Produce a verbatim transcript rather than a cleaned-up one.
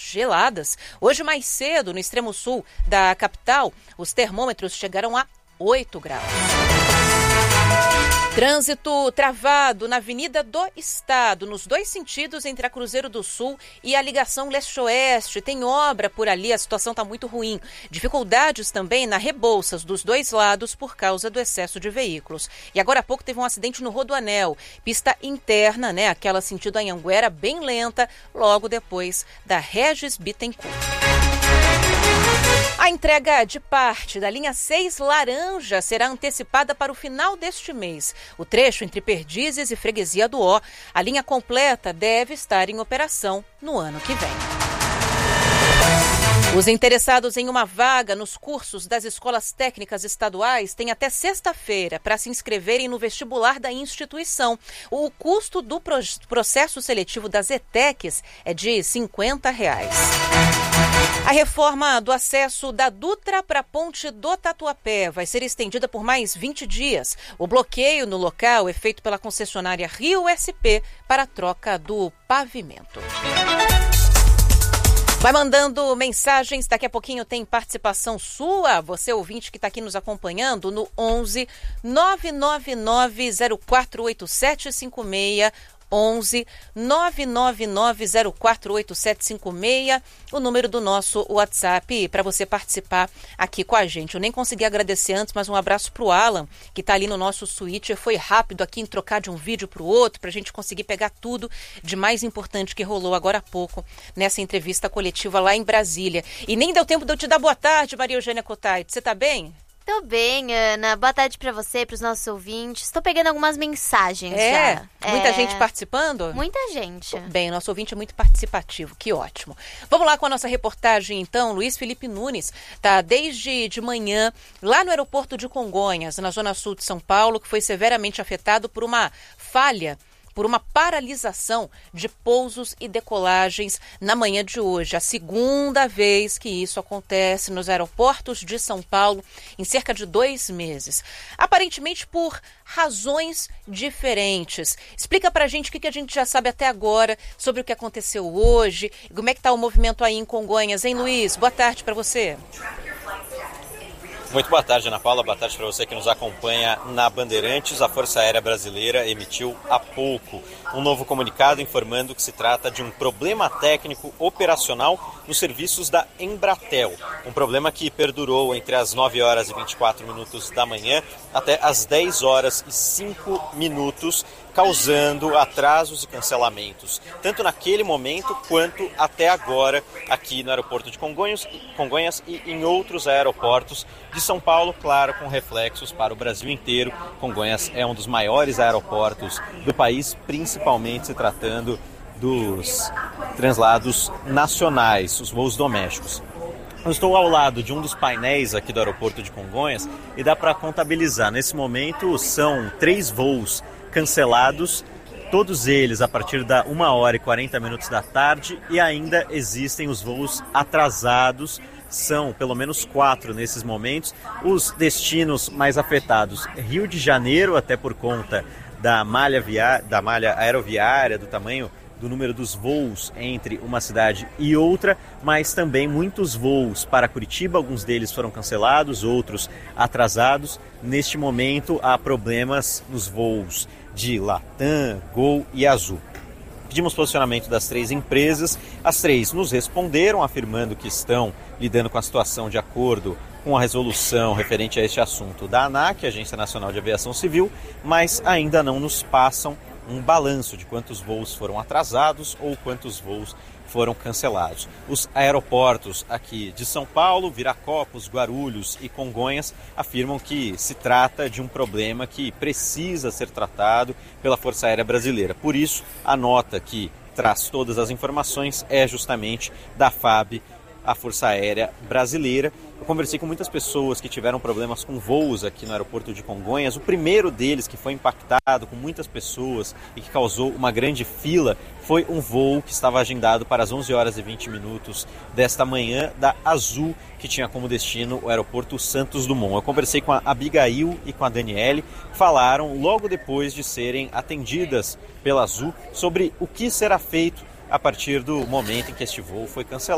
geladas. Hoje, mais cedo, no extremo sul da capital, os termômetros chegaram a oito graus. Trânsito travado na Avenida do Estado, nos dois sentidos entre a Cruzeiro do Sul e a ligação leste-oeste. Tem obra por ali, a situação está muito ruim. Dificuldades também na Rebouças, dos dois lados, por causa do excesso de veículos. E agora há pouco teve um acidente no Rodoanel, pista interna, né? Aquela sentido Anhanguera, bem lenta, logo depois da Regis Bittencourt. A entrega de parte da linha seis Laranja será antecipada para o final deste mês. O trecho entre Perdizes e Freguesia do Ó, a linha completa deve estar em operação no ano que vem. Os interessados em uma vaga nos cursos das escolas técnicas estaduais têm até sexta-feira para se inscreverem no vestibular da instituição. O custo do processo seletivo das E T E Cs é de cinquenta reais. A reforma do acesso da Dutra para a Ponte do Tatuapé vai ser estendida por mais vinte dias. O bloqueio no local é feito pela concessionária Rio S P para a troca do pavimento. Vai mandando mensagens, daqui a pouquinho tem participação sua, você ouvinte que está aqui nos acompanhando no onze nove nove nove zero quatro oito sete cinco seis, onze nove nove nove zero quatro oito sete cinco seis, o número do nosso WhatsApp para você participar aqui com a gente. Eu nem consegui agradecer antes, mas um abraço para o Alan, que está ali no nosso suíte. Foi rápido aqui em trocar de um vídeo para o outro, para a gente conseguir pegar tudo de mais importante que rolou agora há pouco nessa entrevista coletiva lá em Brasília. E nem deu tempo de eu te dar boa tarde, Maria Eugênia Cottait. Você está bem? Tô bem, Ana. Boa tarde pra você, pros nossos ouvintes. Estou pegando algumas mensagens é? já. Muita é. gente participando? Muita gente. Bem, nosso ouvinte é muito participativo, que ótimo. Vamos lá com a nossa reportagem, então. Luiz Felipe Nunes está desde de manhã lá no aeroporto de Congonhas, na zona sul de São Paulo, que foi severamente afetado por uma falha, por uma paralisação de pousos e decolagens na manhã de hoje. A segunda vez que isso acontece nos aeroportos de São Paulo em cerca de dois meses. Aparentemente por razões diferentes. Explica pra gente o que a gente já sabe até agora sobre o que aconteceu hoje. Como é que tá o movimento aí em Congonhas, hein, Luiz? Boa tarde para você. Muito boa tarde, Ana Paula. Boa tarde para você que nos acompanha na Bandeirantes. A Força Aérea Brasileira emitiu há pouco um novo comunicado informando que se trata de um problema técnico operacional nos serviços da Embratel. Um problema que perdurou entre as nove horas e vinte e quatro minutos da manhã até as dez horas e cinco minutos, causando atrasos e cancelamentos, tanto naquele momento quanto até agora aqui no aeroporto de Congonhas, Congonhas e em outros aeroportos de São Paulo, claro, com reflexos para o Brasil inteiro. Congonhas é um dos maiores aeroportos do país, principalmente se tratando dos translados nacionais, os voos domésticos. Eu estou ao lado de um dos painéis aqui do aeroporto de Congonhas e dá para contabilizar. Nesse momento são três voos cancelados, todos eles a partir da uma hora e quarenta minutos da tarde, e ainda existem os voos atrasados. São pelo menos quatro nesses momentos. Os destinos mais afetados: Rio de Janeiro, até por conta da malha, via... da malha aeroviária, do tamanho do número dos voos entre uma cidade e outra, mas também muitos voos para Curitiba, alguns deles foram cancelados, outros atrasados. Neste momento há problemas nos voos de Latam, Gol e Azul. Pedimos posicionamento das três empresas, as três nos responderam afirmando que estão lidando com a situação de acordo com a resolução referente a este assunto da ANAC, Agência Nacional de Aviação Civil, mas ainda não nos passam um balanço de quantos voos foram atrasados ou quantos voos foram cancelados. Os aeroportos aqui de São Paulo, Viracopos, Guarulhos e Congonhas afirmam que se trata de um problema que precisa ser tratado pela Força Aérea Brasileira. Por isso, a nota que traz todas as informações é justamente da F A B, a Força Aérea Brasileira. Eu conversei com muitas pessoas que tiveram problemas com voos aqui no aeroporto de Congonhas. O primeiro deles que foi impactado com muitas pessoas e que causou uma grande fila foi um voo que estava agendado para as onze horas e vinte minutos desta manhã da Azul, que tinha como destino o aeroporto Santos Dumont. Eu conversei com a Abigail e com a Daniele, falaram logo depois de serem atendidas pela Azul sobre o que será feito a partir do momento em que este voo foi cancelado.